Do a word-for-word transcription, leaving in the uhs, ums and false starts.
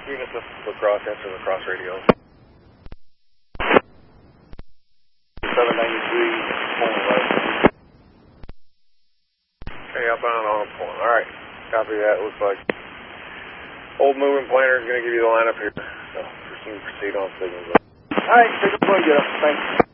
Units of lacrosse, answer lacrosse radio. seven ninety-three, pulling right. Okay, outbound on a point. Alright, copy that. Looks like old moving planner is going to give you the lineup here. So, proceed on signals. Alright, signal, go get up. Thanks.